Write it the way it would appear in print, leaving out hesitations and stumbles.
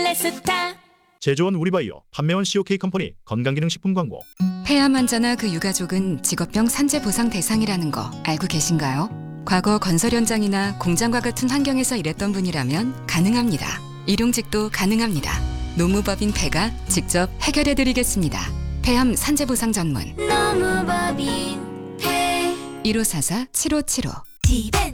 헬레스타. 제조원 우리바이오, 판매원 COK 컴퍼니 건강기능식품 광고. 폐암 환자나 그 유가족은 직업병 산재 보상 대상이라는 거 알고 계신가요? 과거 건설 현장이나 공장과 같은 환경에서 일했던 분이라면 가능합니다. 일용직도 가능합니다. 노무법인 폐가 직접 해결해드리겠습니다. 폐암 산재 보상 전문 노무법인 폐. 1544-7575